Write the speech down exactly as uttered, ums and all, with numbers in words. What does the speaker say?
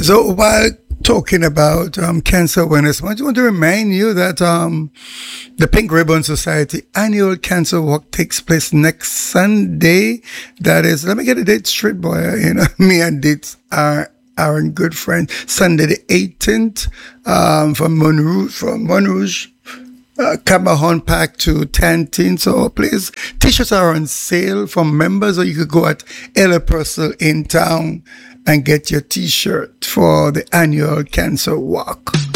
So while talking about um, Cancer Awareness Month, I want to remind you that um, the Pink Ribbon Society annual Cancer Walk takes place next Sunday. That is, let me get the date straight, boy. You know, me and dates are our good friend. Sunday the eighteenth um, from Monrouge, from Monrouge. Uh, Cabahon Park to Tantin. So please, t-shirts are on sale for members, or you could go at Ella Purcell in town and get your t-shirt for the annual Cancer Walk.